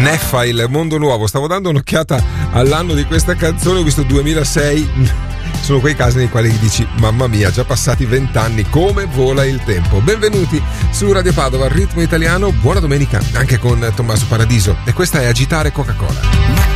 Neffa, il mondo nuovo. Stavo dando un'occhiata all'anno di questa canzone, ho visto 2006. Sono quei casi nei quali dici mamma mia, già passati 20 anni, come vola il tempo. Benvenuti su Radio Padova, Ritmo Italiano. Buona domenica anche con Tommaso Paradiso, e questa è Agitare Coca-Cola.